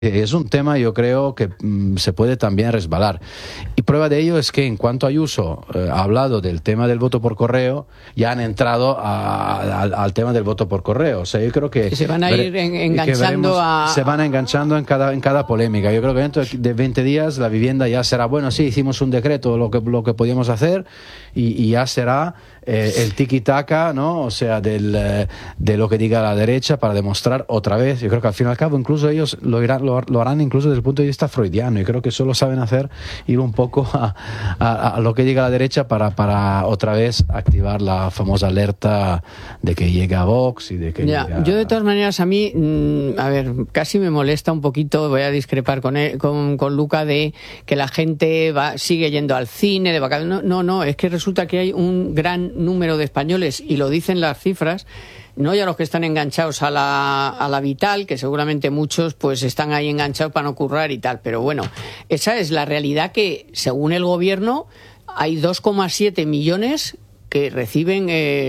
Es un tema, yo creo, que se puede también resbalar. Y prueba de ello es que en cuanto Ayuso ha hablado del tema del voto por correo, ya han entrado al tema del voto por correo. O sea, yo creo que se van a ir enganchando se van enganchando en cada polémica. Yo creo que dentro de 20 días la vivienda ya será, bueno, sí, hicimos un decreto, lo que podíamos hacer, y ya será el tiki-taka, ¿no? O sea, de lo que diga la derecha para demostrar otra vez. Yo creo que al fin y al cabo incluso ellos lo harán incluso desde el punto de vista freudiano, y creo que solo saben ir un poco a lo que diga la derecha para otra vez activar la famosa alerta de que llega Vox y de que llega... Yo de todas maneras, a mí, casi me molesta un poquito, voy a discrepar con Luca, de que la gente sigue yendo al cine de vacaciones. No, es que resulta que hay un gran número de españoles, y lo dicen las cifras, no ya los que están enganchados a la Vital, que seguramente muchos pues están ahí enganchados para no currar y tal, pero bueno, esa es la realidad, que según el gobierno hay 2,7 millones que reciben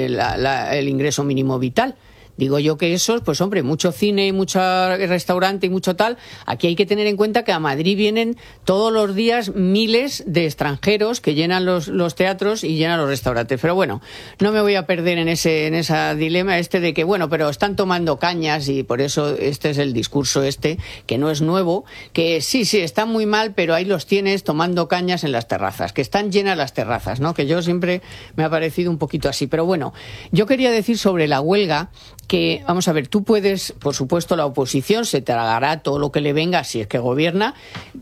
el ingreso mínimo vital. Digo yo que esos, pues hombre, mucho cine, mucho restaurante y mucho tal. Aquí hay que tener en cuenta que a Madrid vienen todos los días miles de extranjeros que llenan los teatros y llenan los restaurantes. Pero bueno, no me voy a perder en ese dilema de que, bueno, pero están tomando cañas, y por eso este es el discurso que no es nuevo, que sí, está muy mal, pero ahí los tienes tomando cañas en las terrazas, que están llenas las terrazas, ¿no? Que yo siempre me ha parecido un poquito así. Pero bueno, yo quería decir sobre la huelga que, vamos a ver, tú puedes, por supuesto, la oposición se tragará todo lo que le venga, si es que gobierna,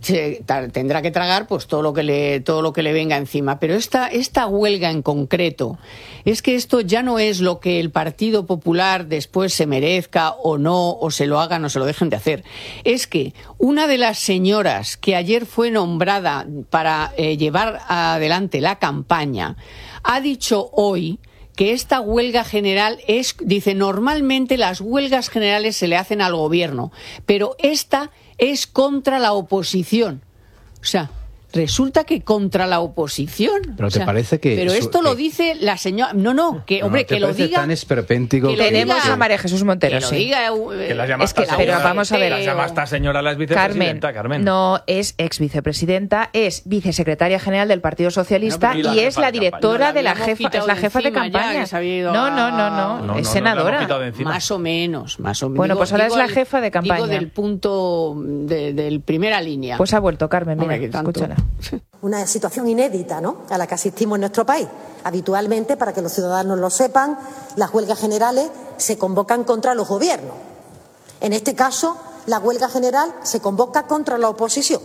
tendrá que tragar pues todo lo que le venga encima, pero esta huelga en concreto, es que esto ya no es lo que el Partido Popular después se merezca o no, o se lo hagan o se lo dejen de hacer. Es que una de las señoras que ayer fue nombrada para llevar adelante la campaña ha dicho hoy que esta huelga general dice, normalmente las huelgas generales se le hacen al gobierno, pero esta es contra la oposición. O sea, resulta que contra la oposición. Pero te parece que... Pero esto lo dice la señora... No, que hombre, que lo diga... tan esperpéntico. Tenemos a María Jesús Montero, que lo diga, que la llama pero vamos a ver... La llama esta señora la vicepresidenta, Carmen. No es exvicepresidenta, es vicesecretaria general del Partido Socialista, y es la directora de la jefa, es la jefa de campaña. No, es senadora. Más o menos. Bueno, pues ahora es la jefa de campaña. Digo del punto del primera línea. Pues ha vuelto, Carmen, mira, escúchala. Una situación inédita, ¿no?, a la que asistimos en nuestro país. Habitualmente, para que los ciudadanos lo sepan, las huelgas generales se convocan contra los gobiernos. En este caso, la huelga general se convoca contra la oposición.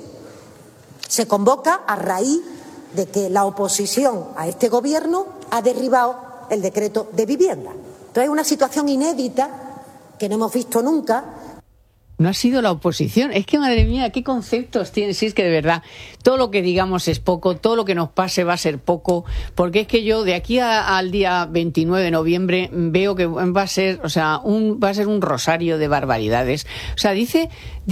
Se convoca a raíz de que la oposición a este gobierno ha derribado el decreto de vivienda. Entonces, es una situación inédita que no hemos visto nunca. No ha sido la oposición. Es que, madre mía, ¿qué conceptos tiene? Si es que de verdad, todo lo que digamos es poco, todo lo que nos pase va a ser poco, porque es que yo de aquí al día 29 de noviembre veo que va a ser, va a ser un rosario de barbaridades. O sea, dice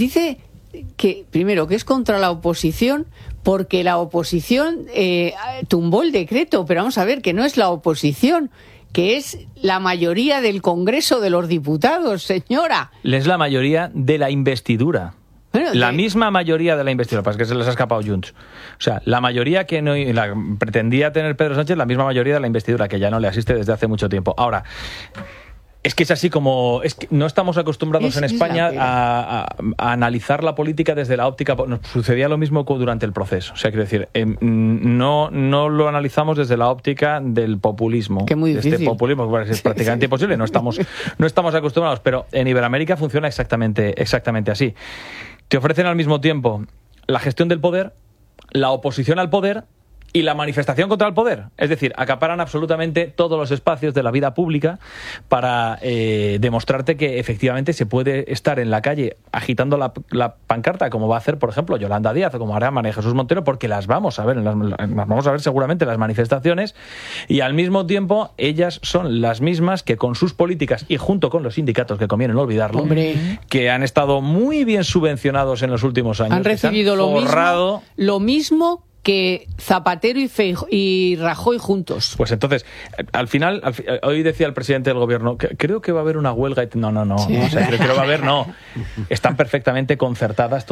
que, primero, que es contra la oposición, porque la oposición tumbó el decreto, pero vamos a ver, que no es la oposición, que es la mayoría del Congreso de los Diputados, señora. Es la mayoría de la investidura. Bueno, la misma mayoría de la investidura, para que se les ha escapado Junts. O sea, la mayoría que no pretendía tener Pedro Sánchez, la misma mayoría de la investidura, que ya no le asiste desde hace mucho tiempo. Ahora, es que es así como... Es que no estamos acostumbrados en España a analizar la política desde la óptica... Nos sucedía lo mismo durante el proceso. O sea, quiero decir, no lo analizamos desde la óptica del populismo. Que muy difícil. Este populismo que es prácticamente imposible. No estamos acostumbrados, pero en Iberoamérica funciona exactamente así. Te ofrecen al mismo tiempo la gestión del poder, la oposición al poder y la manifestación contra el poder. Es decir, acaparan absolutamente todos los espacios de la vida pública para demostrarte que efectivamente se puede estar en la calle agitando la pancarta, como va a hacer, por ejemplo, Yolanda Díaz, o como hará María Jesús Montero, porque las vamos a ver, seguramente en las manifestaciones, y al mismo tiempo ellas son las mismas que con sus políticas y junto con los sindicatos, que conviene no olvidarlo, hombre, que han estado muy bien subvencionados en los últimos años. Han recibido lo mismo que Zapatero y Rajoy juntos. Pues entonces, al final, hoy decía el presidente del gobierno, creo que va a haber una huelga. No, sí. O sea, creo que va a haber, no. Están perfectamente concertadas